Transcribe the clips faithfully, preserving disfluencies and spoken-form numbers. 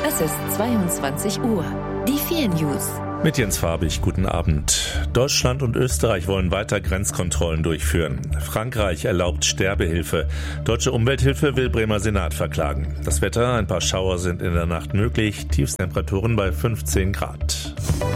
Es ist zweiundzwanzig Uhr. Die vier News. Mit Jens Farbig, guten Abend. Deutschland und Österreich wollen weiter Grenzkontrollen durchführen. Frankreich erlaubt Sterbehilfe. Deutsche Umwelthilfe will Bremer Senat verklagen. Das Wetter, ein paar Schauer sind in der Nacht möglich. Tiefstemperaturen bei fünfzehn Grad.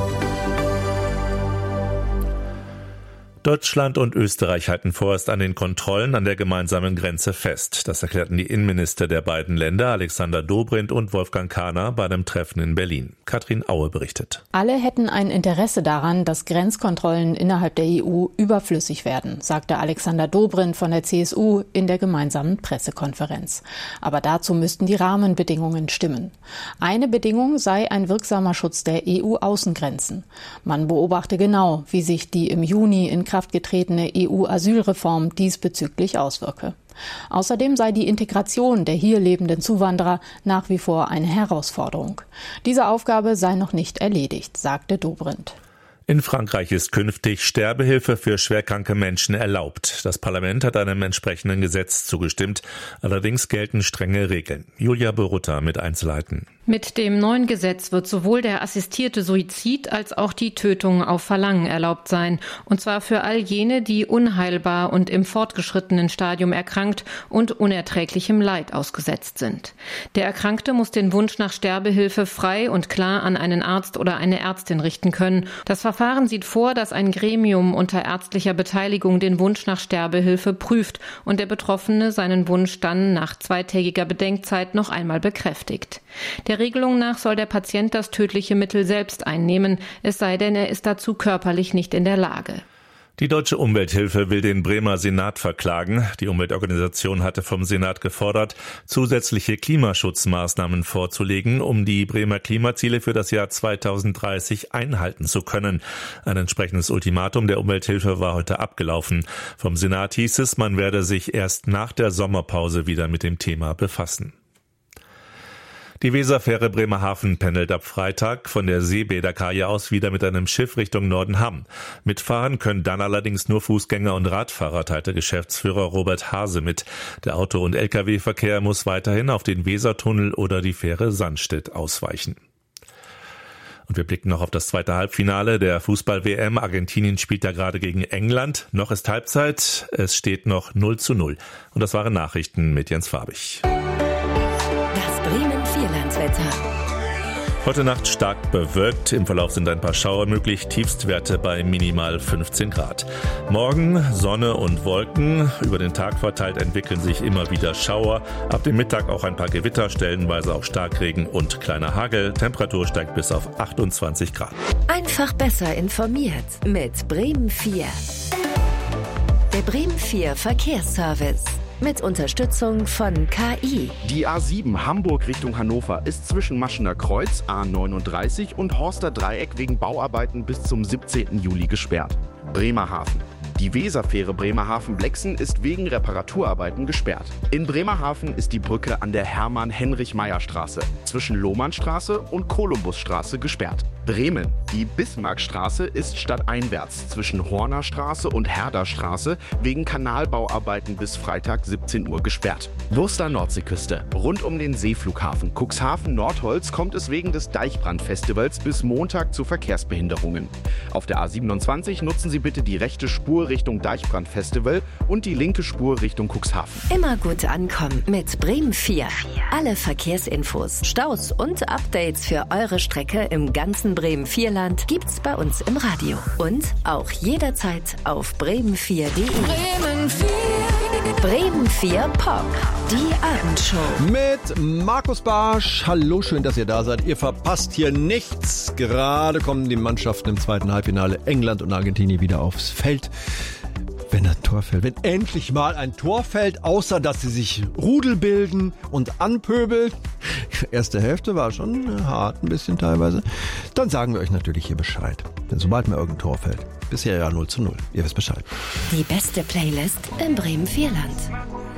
Deutschland und Österreich halten vorerst an den Kontrollen an der gemeinsamen Grenze fest. Das erklärten die Innenminister der beiden Länder, Alexander Dobrindt und Wolfgang Kahner, bei einem Treffen in Berlin. Katrin Aue berichtet. Alle hätten ein Interesse daran, dass Grenzkontrollen innerhalb der E U überflüssig werden, sagte Alexander Dobrindt von der C S U in der gemeinsamen Pressekonferenz. Aber dazu müssten die Rahmenbedingungen stimmen. Eine Bedingung sei ein wirksamer Schutz der E U-Außengrenzen. Man beobachte genau, wie sich die im Juni in Kraft getretene E U-Asylreform diesbezüglich auswirke. Außerdem sei die Integration der hier lebenden Zuwanderer nach wie vor eine Herausforderung. Diese Aufgabe sei noch nicht erledigt, sagte Dobrindt. In Frankreich ist künftig Sterbehilfe für schwerkranke Menschen erlaubt. Das Parlament hat einem entsprechenden Gesetz zugestimmt. Allerdings gelten strenge Regeln. Julia Borutta mit Einzelheiten. Mit dem neuen Gesetz wird sowohl der assistierte Suizid als auch die Tötung auf Verlangen erlaubt sein. Und zwar für all jene, die unheilbar und im fortgeschrittenen Stadium erkrankt und unerträglichem Leid ausgesetzt sind. Der Erkrankte muss den Wunsch nach Sterbehilfe frei und klar an einen Arzt oder eine Ärztin richten können. Das Verfahren sieht vor, dass ein Gremium unter ärztlicher Beteiligung den Wunsch nach Sterbehilfe prüft und der Betroffene seinen Wunsch dann nach zweitägiger Bedenkzeit noch einmal bekräftigt. Der Regelung nach soll der Patient das tödliche Mittel selbst einnehmen, es sei denn, er ist dazu körperlich nicht in der Lage. Die Deutsche Umwelthilfe will den Bremer Senat verklagen. Die Umweltorganisation hatte vom Senat gefordert, zusätzliche Klimaschutzmaßnahmen vorzulegen, um die Bremer Klimaziele für das Jahr zweitausenddreißig einhalten zu können. Ein entsprechendes Ultimatum der Umwelthilfe war heute abgelaufen. Vom Senat hieß es, man werde sich erst nach der Sommerpause wieder mit dem Thema befassen. Die Weserfähre Bremerhaven pendelt ab Freitag von der Seebäderkaje aus wieder mit einem Schiff Richtung Nordenham. Mitfahren können dann allerdings nur Fußgänger und Radfahrer, teilte Geschäftsführer Robert Hase mit. Der Auto- und L K W-Verkehr muss weiterhin auf den Wesertunnel oder die Fähre Sandstedt ausweichen. Und wir blicken noch auf das zweite Halbfinale der Fußball-W M. Argentinien spielt ja gerade gegen England. Noch ist Halbzeit, es steht noch null zu null. Und das waren Nachrichten mit Jens Farbig. Bremen-Vierlandswetter. Heute Nacht stark bewölkt, im Verlauf sind ein paar Schauer möglich, Tiefstwerte bei minimal fünfzehn Grad. Morgen Sonne und Wolken, über den Tag verteilt entwickeln sich immer wieder Schauer, ab dem Mittag auch ein paar Gewitter, stellenweise auch Starkregen und kleiner Hagel, Temperatur steigt bis auf achtundzwanzig Grad. Einfach besser informiert mit Bremen vier. Der Bremen vier Verkehrsservice. Mit Unterstützung von K I. Die A sieben Hamburg Richtung Hannover ist zwischen Maschener Kreuz A neununddreißig und Horster Dreieck wegen Bauarbeiten bis zum siebzehnten Juli gesperrt. Bremerhaven. Die Weserfähre Bremerhaven-Blexen ist wegen Reparaturarbeiten gesperrt. In Bremerhaven ist die Brücke an der Hermann-Heinrich-Meyer-Straße zwischen Lohmannstraße und Kolumbusstraße gesperrt. Bremen. Die Bismarckstraße ist stadteinwärts zwischen Hornerstraße und Herderstraße wegen Kanalbauarbeiten bis Freitag siebzehn Uhr gesperrt. Wurster Nordseeküste. Rund um den Seeflughafen Cuxhaven-Nordholz kommt es wegen des Deichbrandfestivals bis Montag zu Verkehrsbehinderungen. Auf der A siebenundzwanzig nutzen Sie bitte die rechte Spur Richtung Deichbrandfestival und die linke Spur Richtung Cuxhaven. Immer gut ankommen mit Bremen vier. Alle Verkehrsinfos, Staus und Updates für eure Strecke im ganzen Bremen-Vierland gibt's bei uns im Radio. Und auch jederzeit auf bremen vier punkt de. Bremen vier. Bremen vier Pop. Die Abendshow. Mit Markus Barsch. Hallo, schön, dass ihr da seid. Ihr verpasst hier nichts. Gerade kommen die Mannschaften im zweiten Halbfinale England und Argentinien wieder aufs Feld. Wenn ein Tor fällt, wenn endlich mal ein Tor fällt, außer dass sie sich Rudel bilden und anpöbeln. Erste Hälfte war schon hart, ein bisschen teilweise. Dann sagen wir euch natürlich hier Bescheid. Denn sobald mir irgendein Tor fällt, bisher ja null zu null. Ihr wisst Bescheid. Die beste Playlist im Bremen-Vierland.